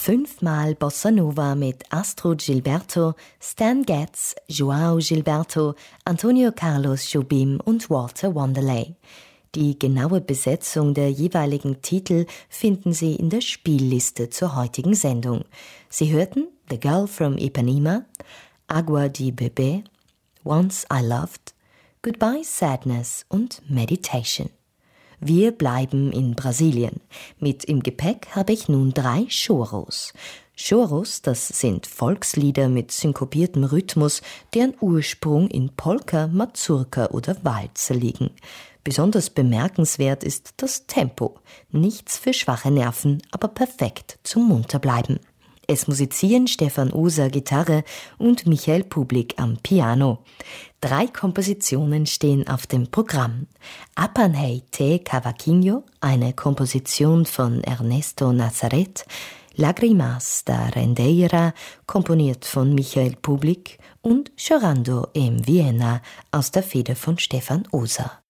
5-mal Bossa Nova mit Astrud Gilberto, Stan Getz, João Gilberto, Antonio Carlos Jobim und Walter Wanderley. Die genaue Besetzung der jeweiligen Titel finden Sie in der Spielliste zur heutigen Sendung. Sie hörten The Girl from Ipanema, Agua de Bebé, Once I Loved, Goodbye Sadness und Meditation. Wir bleiben in Brasilien. Mit im Gepäck habe ich nun 3 Choros. Choros, das sind Volkslieder mit synkopiertem Rhythmus, deren Ursprung in Polka, Mazurka oder Walzer liegen. Besonders bemerkenswert ist das Tempo. Nichts für schwache Nerven, aber perfekt zum Munterbleiben. Es musizieren Stefan Oser Gitarre und Michael Publik am Piano. 3 Kompositionen stehen auf dem Programm. Apanhei te Cavaquinho, eine Komposition von Ernesto Nazaret, Lágrimas da Rendeira, komponiert von Michael Publik, und Chorando en Viena aus der Feder von Stefan Oser.